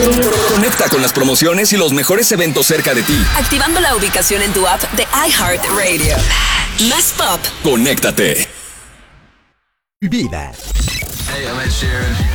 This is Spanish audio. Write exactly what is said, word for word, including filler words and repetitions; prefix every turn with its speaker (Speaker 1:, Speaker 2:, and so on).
Speaker 1: Conecta con las promociones y los mejores eventos cerca de ti.
Speaker 2: Activando la ubicación en tu app de iHeartRadio. Más pop.
Speaker 1: Conéctate.
Speaker 3: Vida.
Speaker 4: Hey, I'm Ed Sheeran.